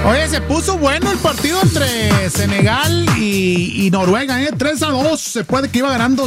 Oye, se puso bueno el partido entre Senegal y Noruega, 3-2. Se puede que iba ganando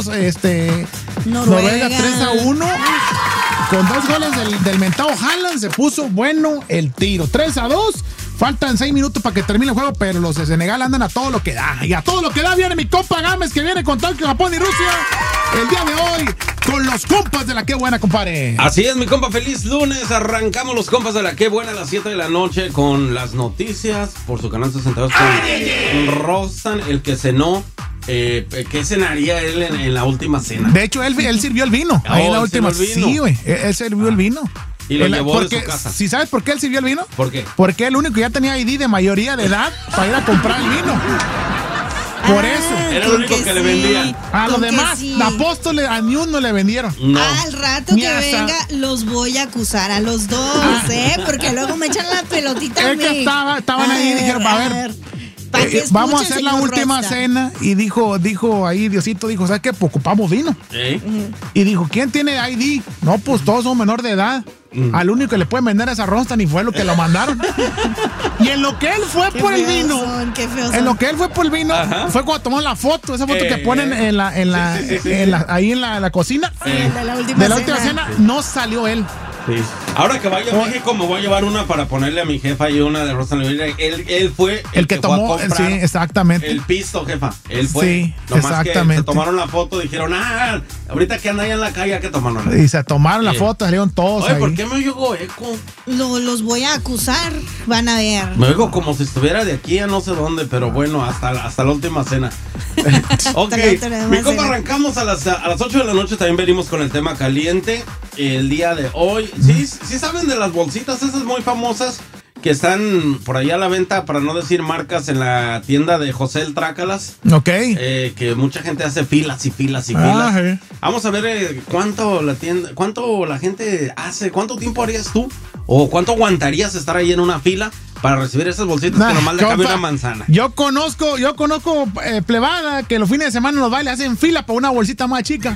Noruega 3-1. Con 2 goles del mentado Haaland se puso bueno el tiro. 3-2. Faltan 6 minutos para que termine el juego, pero los de Senegal andan a todo lo que da. Y a todo lo que da viene mi compa Gámez, que viene con Tokio, Japón y Rusia el día de hoy con los compas de la Qué Buena, compadre. Así es, mi compa, feliz lunes. Arrancamos los compas de la Qué Buena a las 7 de la noche con las noticias por su canal 62 con Rostan, el que cenó. ¿Qué cenaría él en la última cena? De hecho, él sirvió el vino. Ahí en la última. Sí, güey. Él sirvió el vino. Y lo llevó de su casa. ¿Sí sabes por qué él sirvió el vino? ¿Por qué? Porque el único que ya tenía ID de mayoría de edad para ir a comprar el vino. Por eso. Era el único que le vendían. A los demás, Apóstoles, a ni uno le vendieron. No. Al rato que venga, los voy a acusar a los dos, porque luego me echan la pelotita a mí. Es que estaban ahí y dijeron, a ver. Vamos a hacer la última cena. Y dijo ahí, Diosito dijo, ¿sabes qué? Pues ocupamos vino. Y dijo, ¿quién tiene ID? No, pues todos son menor de edad. Al único que le pueden vender esa Rostan y fue lo que lo mandaron. Y en lo que él fue por el vino, en lo que él fue por el vino, fue cuando tomó la foto, esa foto que ponen ahí en la cocina. De la última cena, no salió él. Sí. Ahora que vaya a México me voy a llevar una para ponerle a mi jefa y una de Rostan. Él fue el que tomó, sí, exactamente. El pisto, jefa. Él fue. Sí, nomás exactamente. Que se tomaron la foto, dijeron, ahorita que anda ahí en la calle hay que tomarnos. Y se tomaron la foto, salieron todos. Oye, ahí. ¿por qué me oigo eco? Los voy a acusar, van a ver. Me oigo como si estuviera de aquí a no sé dónde, pero bueno, hasta la última cena. Ok, mi compa, arrancamos a las 8 de la noche, también venimos con el tema caliente el día de hoy. ¿Sí saben de las bolsitas esas muy famosas que están por ahí a la venta, para no decir marcas, en la tienda de José el Trácalas? Ok. Que mucha gente hace filas y filas y filas. Vamos a ver cuánto la gente hace, cuánto tiempo harías tú o cuánto aguantarías estar ahí en una fila para recibir esas bolsitas que nomás le cabe una manzana. Yo conozco plebada que los fines de semana en los bailes hacen fila para una bolsita más chica.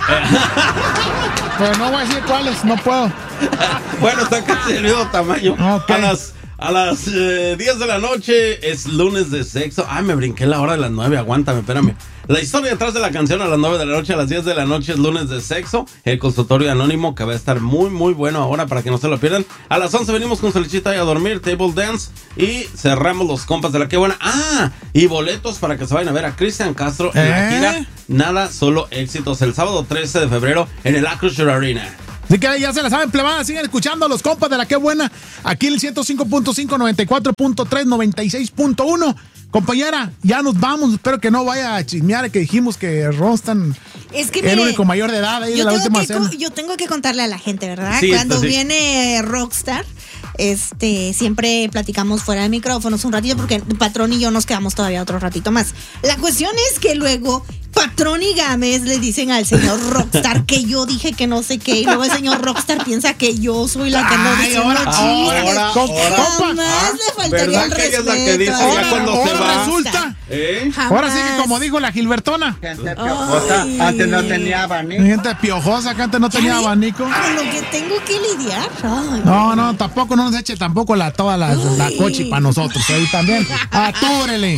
Pero no voy a decir cuáles, no puedo. Bueno, está casi del mismo tamaño. Okay. A las 10 de la noche es lunes de sexo. Ay, me brinqué la hora de las 9, aguántame, espérame. La historia detrás de la canción a las 9 de la noche, a las 10 de la noche es lunes de sexo. El consultorio anónimo que va a estar muy, muy bueno ahora para que no se lo pierdan. A las 11 venimos con Solichita y a dormir, Table Dance. Y cerramos los compas de la Qué Buena. Y boletos para que se vayan a ver a Cristian Castro en la gira Nada, Solo Éxitos el sábado 13 de febrero en el Acrisure Arena. Así que ya se la saben, plebada, siguen escuchando a los compas de la Qué Buena, aquí en el 105.5, 94.3, 96.1. Compañera, ya nos vamos, espero que no vaya a chismear que dijimos que Rostan es el único mayor de edad ahí de la última cena. Yo tengo que contarle a la gente, ¿verdad? Sí, cuando viene Rockstar, siempre platicamos fuera de micrófonos un ratito porque Patrón y yo nos quedamos todavía otro ratito más. La cuestión es que luego Patrón y Gámez le dicen al señor Rockstar que yo dije que no sé qué, y luego el señor Rockstar piensa que yo soy la que no diciendo chistes. Jamás le faltaría el respeto. Que ella es la que dice ya cuando se va. Resulta. Ahora sí que como dijo la Gilbertona. Gente piojosa, antes no tenía abanico. Gente piojosa que antes no tenía abanico. Con lo que tengo que lidiar. Ay, no, tampoco no nos eche tampoco toda la cochi para nosotros. Ahí también. Atórele.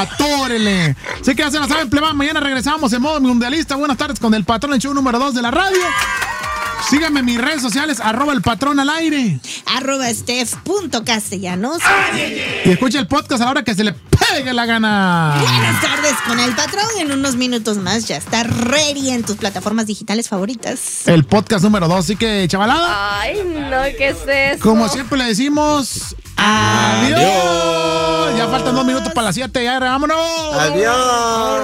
Así que ya se la saben, plebada. Mañana regresamos en modo mundialista. Buenas tardes con el Patrón, el show número 2 de la radio. Síganme en mis redes sociales, @elpatrón_al_aire. @Steph.castellanos. Y escucha el podcast a la hora que se le pegue la gana. Buenas tardes con el Patrón. En unos minutos más ya está ready en tus plataformas digitales favoritas. El podcast número 2. Así que, chavalada. Ay, no, ¿qué es eso? Como siempre le decimos, adiós. Ya faltan 2 minutos para las 7. Ya, vámonos. Adiós.